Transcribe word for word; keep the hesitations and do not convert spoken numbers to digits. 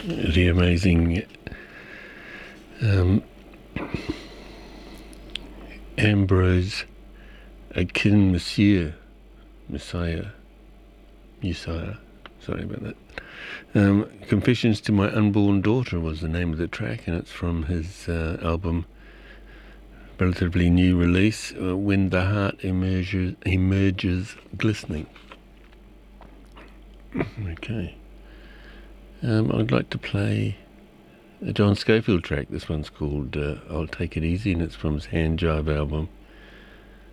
the amazing um, Ambrose Akin Monsieur, Messiah, Messiah, sorry about that. Um, Confessions to My Unborn Daughter was the name of the track, and it's from his uh, album, relatively new release, uh, When the Heart Emerges, emerges Glistening. Okay. Um, I'd like to play a John Scofield track. This one's called uh, I'll Take It Easy, and it's from his Hand Jive album.